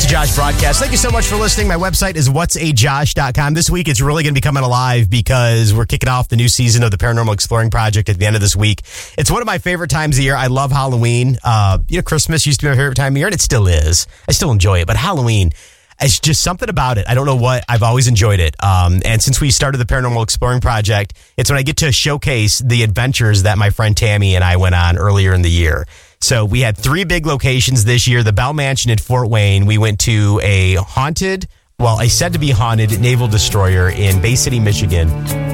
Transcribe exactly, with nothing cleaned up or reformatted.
Josh broadcast. Thank you so much for listening. My website is what's a josh dot com. This week, it's really going to be coming alive because we're kicking off the new season of the Paranormal Exploring Project at the end of this week. It's one of my favorite times of year. I love Halloween. Uh, you know, Christmas used to be my favorite time of year, and it still is. I still enjoy it, but Halloween, it's just something about it. I don't know what. I've always enjoyed it. Um, and since we started the Paranormal Exploring Project, it's when I get to showcase the adventures that my friend Tammy and I went on earlier in the year. So we had three big locations this year. The Bell Mansion at Fort Wayne. We went to a haunted, well, a said to be haunted naval destroyer in Bay City, Michigan.